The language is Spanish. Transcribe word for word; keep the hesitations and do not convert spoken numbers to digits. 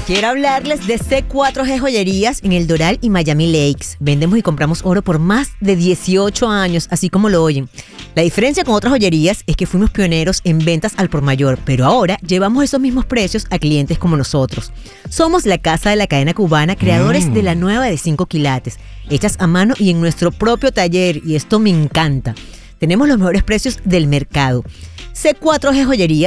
Quiero hablarles de C cuatro G Joyerías en El Doral y Miami Lakes. Vendemos y compramos oro por más de dieciocho años, así como lo oyen. La diferencia con otras joyerías es que fuimos pioneros en ventas al por mayor, pero ahora llevamos esos mismos precios a clientes como nosotros. Somos la casa de la cadena cubana, creadores mm. de la nueva de cinco quilates, hechas a mano y en nuestro propio taller, y esto me encanta. Tenemos los mejores precios del mercado. C cuatro G Joyerías